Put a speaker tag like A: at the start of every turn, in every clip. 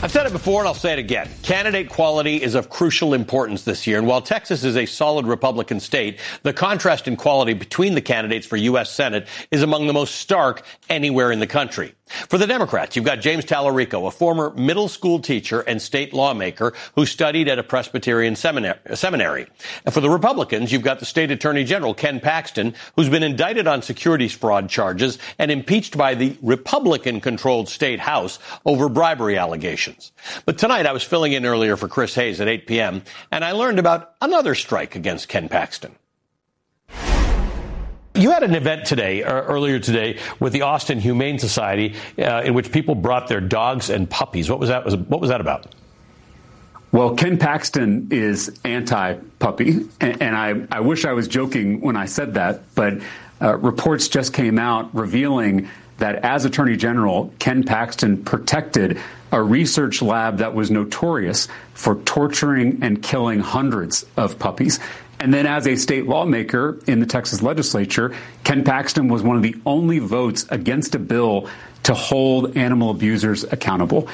A: I've said it before and I'll say it again. Candidate quality is of crucial importance this year. And while Texas is a solid Republican state, the contrast in quality between the candidates for U.S. Senate is among the most stark anywhere in the country. For the Democrats, you've got James Tallarico, a former middle school teacher and state lawmaker who studied at a Presbyterian seminary. And for the Republicans, you've got the state attorney general, Ken Paxton, who's been indicted on securities fraud charges and impeached by the Republican-controlled state House over bribery allegations. But tonight, I was filling in earlier for Chris Hayes at 8 p.m., and I learned about another strike against Ken Paxton. You had an event today, earlier today, with the Austin Humane Society, in which people brought their dogs and puppies. What was that about?
B: Well, Ken Paxton is anti-puppy, and I wish I was joking when I said that, but reports just came out revealing that as Attorney General, Ken Paxton protected a research lab that was notorious for torturing and killing hundreds of puppies. And then as a state lawmaker in the Texas legislature, Ken Paxton was one of the only votes against a bill to hold animal abusers accountable.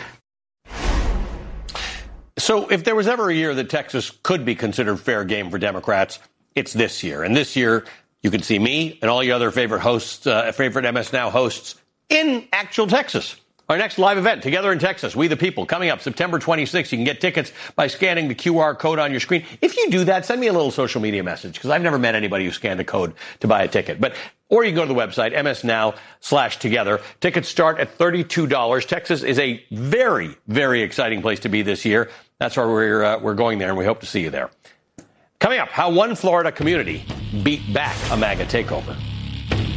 A: So if there was ever a year that Texas could be considered fair game for Democrats, it's this year. And this year, you can see me and all your other favorite hosts, favorite MS Now hosts in actual Texas. Our next live event, Together in Texas, We the People, coming up September 26th. You can get tickets by scanning the QR code on your screen. If you do that, send me a little social media message, because I've never met anybody who scanned a code to buy a ticket. Or you can go to the website, msnow/together. Tickets start at $32. Texas is a very, very exciting place to be this year. That's why we're going there, and we hope to see you there. Coming up, how one Florida community beat back a MAGA takeover.